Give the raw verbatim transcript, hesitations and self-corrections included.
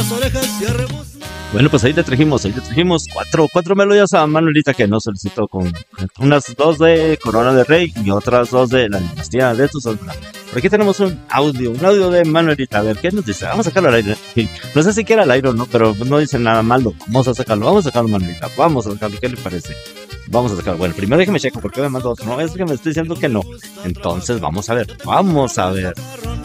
Bueno, pues ahí le trajimos, ahí le trajimos cuatro, cuatro melodías a Manuelita que nos solicitó con unas dos de Corona de Rey y otras dos de La Dinastía de Tu Sombra. Por aquí tenemos un audio, un audio de Manuelita. A ver, ¿qué nos dice? Vamos a sacarlo al aire. No sé si quiera al aire o no, pero no dice nada malo. Vamos a sacarlo, vamos a sacarlo, Manuelita. Vamos a sacarlo, ¿qué le parece? Vamos a sacarlo. Bueno, primero déjeme checar porque me mandó otro. No, es que me estoy diciendo que no. Entonces, vamos a ver, vamos a ver.